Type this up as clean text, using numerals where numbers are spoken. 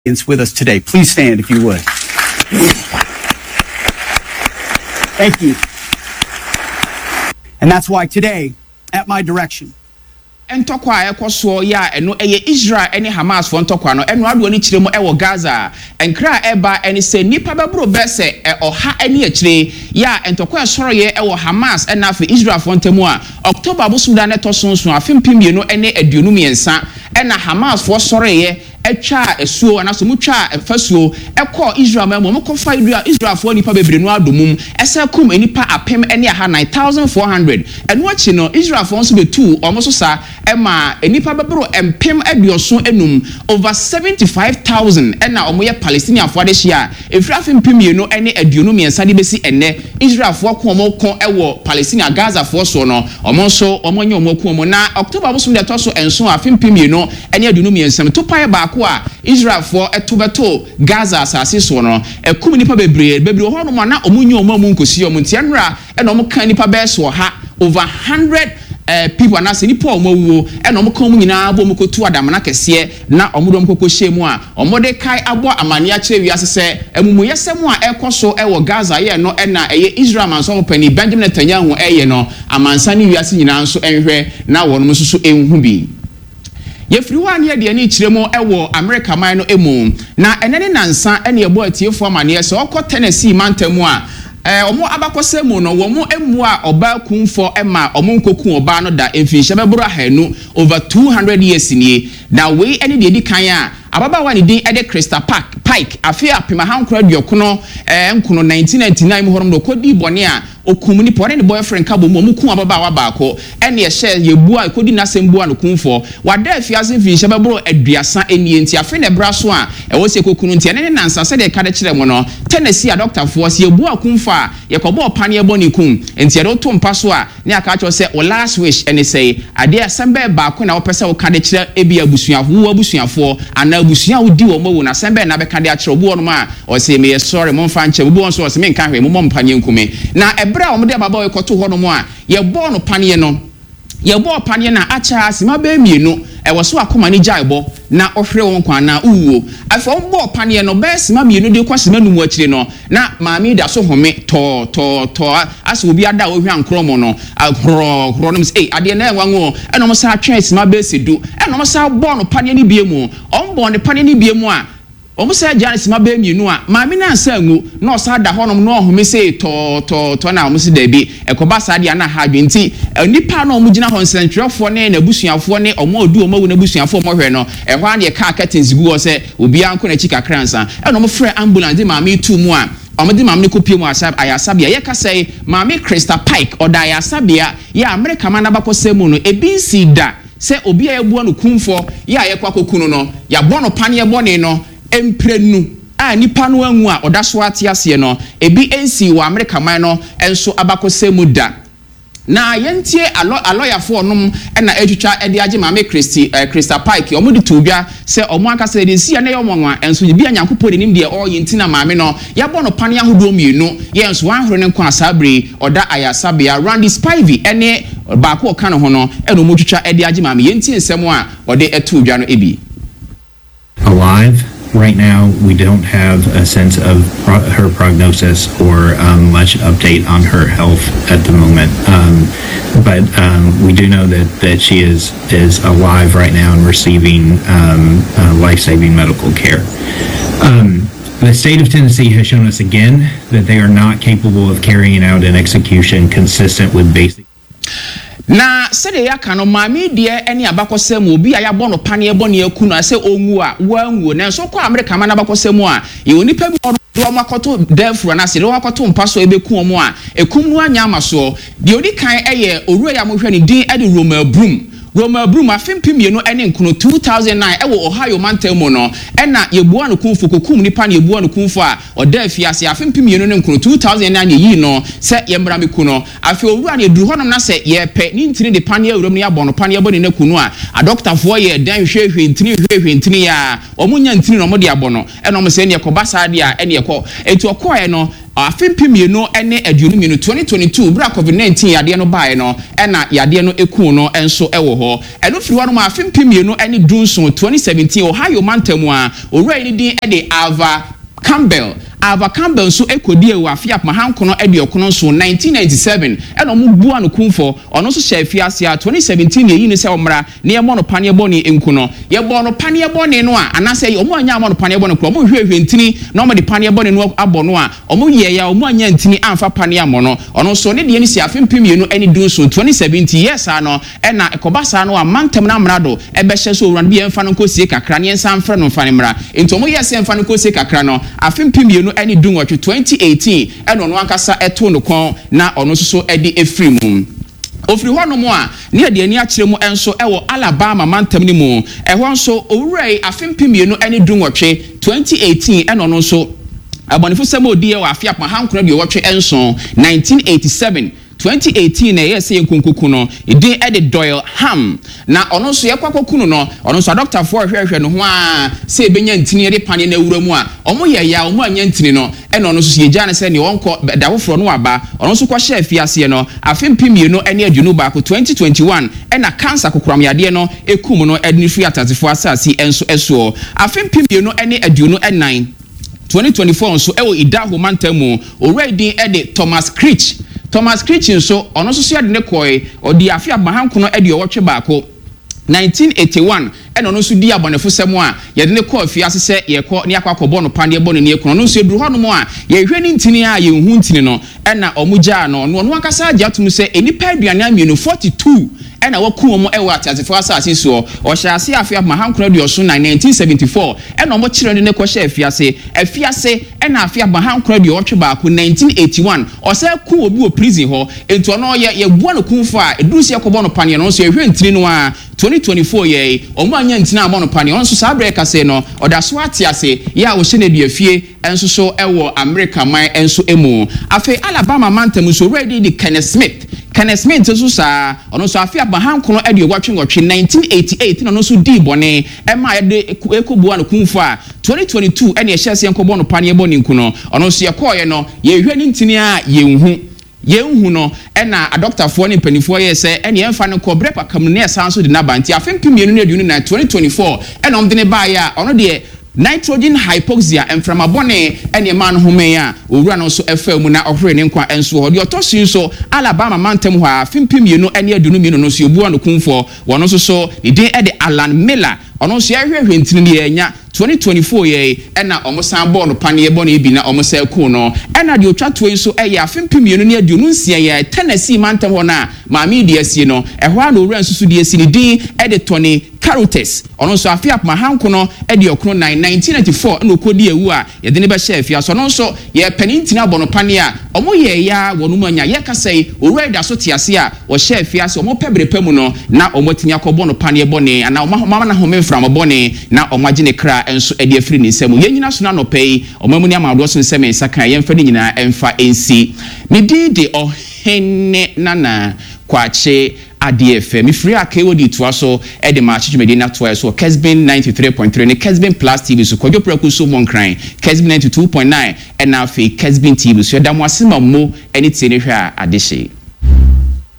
with us today. Please stand if you would. Thank you. And that's why today, at my direction, entokwa ekoso ya eno eye Israel ene Hamas fo ntokwa no eno ado ani kiremu ewo Gaza enkra eba ene se nipa bebro bese oha ene akire ya entokwa esoroye ewo Hamas ena afi Israel fo ntemu a October bosu da neto sonson afimpim ye no ene aduonu miensa ena Hamas fo soroye etwa esuo anaso mutwa efasuo ekọ Israel memo kofa Israel fo nipa bebre no adomum ese kum enipa apem ene aha 9400 eno achi no Israel fo nso betu omoso sa ema enipa bebro empem aduoso enum over 75000 ena omoye Palestinian fo de hia efrafim pimie no ene aduonu miensa de besi ene Israel fo ko omokon ewo Palestinian Gaza fo so no omonso omonye omokon omo na October bosom de toso enso afim pimie no ene aduonu miensa to pae ba kwa Israel for etubeto Gaza asase so no ekum nipa bebre ho no na omunye omamu nkosi omuntia nra e no kan nipa be so ha over 100 people and as nipa omawu e no kan mu nyina bo mkotu adamana kese na omudom kokohyemu a omode kai abo amane a kire wiase se emumuyesem a ekoso e wo Gaza ye no e na eye Israel manso pani Benjamin Netanyahu eye no amansa ni wiase nyina nso enhwe na wonum susu enhu bi yefri wan ye de ni kiremu ewo America man no emu na enene nansa ene ebo atiefo amane se okọ Tennessee mantamu a omo abakosemu no wo mo emu a oba kunfo ema omo nkoku oba no da emfinhye bebro ahanu over 200 years ni na we ene de di kan a ababa wani din ede Crystal Pike afia apima hankura diokono nkono 1999 mu horom no kodi bone a okum ni pore ne boyfriend ka bomo mu kun ababa wa baako ene ye share ye bua kodi na sembu an kunfo wada afiase finhye bebro aduasa eni enti afi ne braso a ewo se kokunu enti ene nansa se de ka de kire mo no Tennessee a doctor for se ye bua kunfo a ye kobo opane ye boni kun enti ye do to mpaso a ne aka cho se o last wish ene say ade asembe baako na wo pese wo ka de kire ebi abusuafo ana abusia wodi wo mo na sembe na be ka de a kire obo no ma o se me sorry mo mfa nche obo so o se me nka hwe mo mpanye nkume na ebra omde baba we koto ho no mo a ye bo no panie no ye bo panie na acha asima be mienu e wo so akoma ni jaibo na ohre won kwa na uwo afo bo panie no be sima mienu de kwasima numu akire no na maami da so home to aso obi ada wo hwe ankromo no agro no say ade na enwanwo e no mo sa atwe sima be sedu e no mo sa bo no panie ni biemu on bo ne panie ni biemu a omo say jani sima be mienu a maami na ansa ngu na osa da honom no ohome say to na omo si da bi ekoba sa dia na ha dwenti nipa na omo gina hon sentwerefo ne na busuafo ne omo odu omo na busuafo mo hwe no ehwa na ye car curtains gu o say obi anko na chika kransa e no mo frɛ ambulance maami tu mu a omedi mamne kopie mu ayasabia ye ka say maami Crystal Pike oda ayasabia ya America man abakosemu no ebi si da se obi ayebu no kunfo ya ye kwa kokunu no ya bono pane bone no emprenu a nipa no anwu a odaso ate ase no ebi ensi wa America man no enso abakosemu da na yentie aloyafo onum na etwitwa ede age maame Crystal Pike omo de tobia se omo akasa de sia na ye omonwa enso bi anyankopɔ de nim de o yintina maame no ya bɔ no pane ahodo mienu ye enso wanhoro ne nko asabre oda ayasabia Randy Spivey ene baako o kan ho no eno mo twitwa ede age maame yentie nsɛm a ode etobia no ebi alive. Right now, we don't have a sense of her prognosis or much update on her health at the moment. But we do know that she is alive right now and receiving life-saving medical care. The state of Tennessee has shown us again that they are not capable of carrying out an execution consistent with basic. Na sede ya kano maami de ene abakosemu obi aya bono pane bone akunu ase onwu a wanwu na so kwa America man abakosemu a ye onipa bi do makoto defro na se do makoto mpaso ebeku omo a ekum no anya amaso de odi kan eye owura ya mo hwe ne din ede Roma Broom afimpim ye no ene nkono 2009 ewo Ohio mantam no ena yebuwa no kunfo kokum nipa na yebuwa no kunfo a oda afiase afimpim ye no ne nkono 2009 ye yi no se yemra meku no afi owura na eduru honom na se ye pe ni ntini de pane awuram ne abono pane abone ne kunu a doctor fo ye dan hwehwe ntini ya omunya ntini no mo de abono ena mo se ne yekoba saade a ene yekọ etu okoye no afempimienu ene aduonuminu 2022 bra COVID-19 yade no bae no ena yade no eku no enso ewo ho eno firi ho no afempimienu ene dunso 2017 Ohio mantamu a owura ni din ede Ava Campbell so ekodie wa fiap mahankono ede okono so 1997 eno mu bua no kumfo ono so hye fiasia 2017 ye yini se omra ne ye mono pane boni enkuno ye bono pane boni no a anase omo anya mono pane boni kro omo hwehwe ntini na omo de pane boni no abono a omo ye ya omo anya ntini amfa pane amono ono so ne de ni si afempimienu ani dun so 2017 yes ano ena ekobasa no amantam na amrado ebe hye so owran bi emfa no kosie kakra ne ensa amfra no mfa ne mra enti omo yes emfa no kosie kakra no afempimienu ani dun 2018 eno no ankasa eto no kon na ono so edi efrimu ofiri ho no mo a ne de ani akire mu enso ewo Alabama mantam ni mu ehwo nso owurai afempimienu ani dun 2018 eno no so abonefo semo odi e wa afia pa hankro de wotwe enso 1987 2018 na yes yenkunkuku no idin ede Doyle Ham na ono so yekwakokunu no ono so doctor for hwehwe no ho a se benya ntini de pane na wura mu a omo ye ya omo anya ntini no ene ono so yeja ne se ne wonko dawofro no aba ono so kwa hye afiase no afempimie no ene adunu ba ko 2021 ena cancer kokuram yade no ekum no edni free atazefo asasi enso eso afempimie no ene adunu enan 2024 so ewo Idaho mantamu already ede Thomas Critchin so ono so ade ne koy odi afia mahankono ade owotwe baako 1981 eno no so di abonefo semo a yede ne koy afia se ye ko ne akwakobo no pande bo ne ekono no so eduru ho no mo a ye hwe ni ntini a ye hu ntini no ena omugya no akasa agya tum se enipa aduane amienu 42 ena waku omo ewa atazefo asase so o hyase afia mahankono de oso 1974 ena omo kire ne ko hye afiase ena afia mahankono de otwe baako 1981 o se ku obi o prison ho ento no ye bua no kunfo a edusi yakobo no pane no so ye hwe ntini no a 2024 ye omo anya ntina amo no pane on so sabre ka se no oda so atiase ya wo hye na de afie enso so ewo America man enso emu afi Alabama mantam so ready the Kenneth Smith so sa ono so afia bahankono ade watwe 1988 no so di bone ema ede ekobua no kunfo a 2022 ene ehyase enkobo no pane ebo ninkuno ono so yekoye no ye hwe ni ntini a yenhu no ena adoctorfo ne panifo ye se ene emfa no kobre pakam ne esanso de nabanti afempimienu ne adunu na 2024 ena omde ne ba ya ono de nitrogen hypoxia enframabone ene man home ya owura no so efa mu na ohre ne nkwa enso ho de otosu so Alabama mantam ho afempimienu ene adunu mienu no so obuwa no kunfo wono so idin ede Alan Miller ono so yehwehwe ntini ne enya 2024 ye ena omosan ball no pane bo na ebi na omosa ku no ena de otwato so eye afempimienu ne adunu nsia ye Tennessee mantam ho na maami de asie no ehwa na owura nsusu de asie ne din ede Tony Carotes ono so afia mahankono ede okro 1994 na okodi ewu a ye de ne be hye afia so no so ye panintina bono pane a omo ye ya wonu anya ye kasai owura da so tiase a wo hye afia so omo pebrepam no na omo tinya kobo no pane bone ana mama na home from bone na omo agine kra enso ede afiri ni nsemu ye nyina so na no pei omamu ni amado so nsem nsaka ye mfa ni nyina emfa ensi ne de ohene nana kwache ADF mi free akewo di to so e de ma chimedi na to so Kesbin 93.3 ne Kesbin Plus TV so kodwo praku so monkran Kesbin 92.9 and na fe Kesbin TV so da mo asema mo eni tie ne hwa adehye